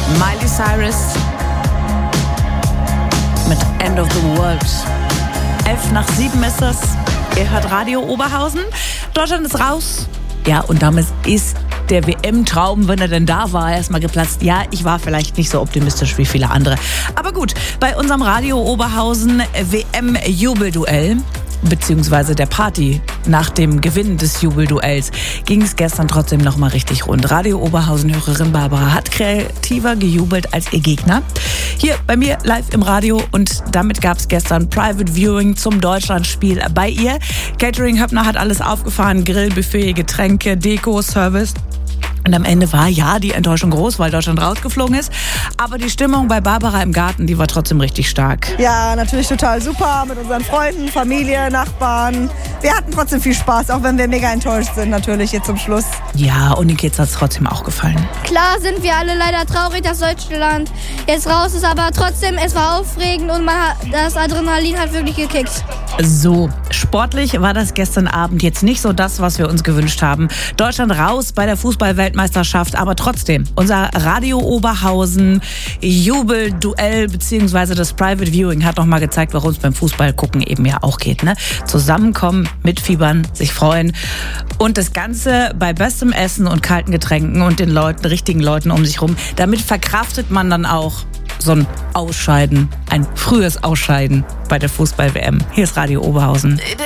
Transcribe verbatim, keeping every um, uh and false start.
Miley Cyrus mit End of the World. Elf nach sieben ist das. Ihr hört Radio Oberhausen. Deutschland ist raus. Ja, und damit ist der W M-Traum, wenn er denn da war, erstmal geplatzt. Ja, ich war vielleicht nicht so optimistisch wie viele andere. Aber gut, bei unserem Radio Oberhausen W M-Jubelduell, beziehungsweise der Party nach dem Gewinn des Jubelduells, ging es gestern trotzdem nochmal richtig rund. Radio Oberhausen-Hörerin Barbara hat kreativer gejubelt als ihr Gegner. Hier bei mir live im Radio und damit gab es gestern Private Viewing zum Deutschlandspiel bei ihr. Catering Höppner hat alles aufgefahren, Grillbuffet, Getränke, Deko, Service. Und am Ende war ja die Enttäuschung groß, weil Deutschland rausgeflogen ist. Aber die Stimmung bei Barbara im Garten, die war trotzdem richtig stark. Ja, natürlich total super mit unseren Freunden, Familie, Nachbarn. Wir hatten trotzdem viel Spaß, auch wenn wir mega enttäuscht sind natürlich jetzt zum Schluss. Ja, und den Kids hat es trotzdem auch gefallen. Klar sind wir alle leider traurig, dass Deutschland jetzt raus ist, aber trotzdem, es war aufregend und man hat, das Adrenalin hat wirklich gekickt. So, sportlich war das gestern Abend jetzt nicht so das, was wir uns gewünscht haben. Deutschland raus bei der Fußball-Weltmeisterschaft, aber trotzdem, unser Radio Oberhausen Jubelduell bzw. das Private Viewing hat nochmal gezeigt, warum es beim Fußball gucken eben ja auch geht. Ne? Zusammenkommen, mitfiebern, sich freuen und das Ganze bei bestem Essen und kalten Getränken und den Leuten, richtigen Leuten um sich rum. Damit verkraftet man dann auch so ein Ausscheiden, ein frühes Ausscheiden bei der Fußball-W M. Hier ist Radio Oberhausen.